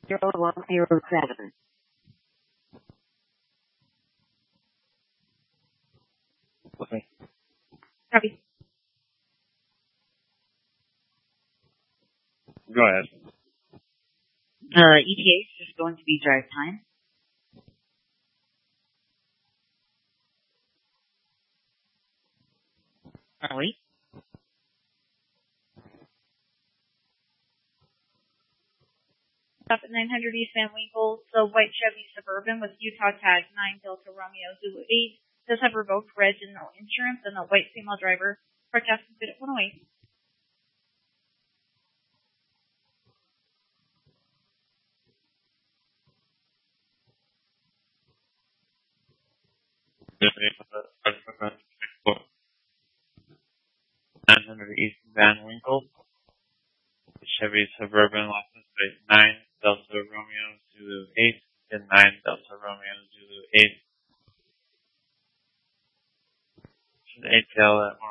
0107. Okay. Copy. Go ahead. ETA is just going to be drive time. Wait. Stop at 900 East Van Winkle. The white Chevy Suburban with Utah tag 9 Delta Romeo Zulu 8 does have revoked reg and no insurance, and the white female driver forecast is good at 108. The 900 East Van Winkle. The Chevy Suburban license plate 9 Delta Romeo Zulu 8 and 9 Delta Romeo Zulu 8. Should ATL at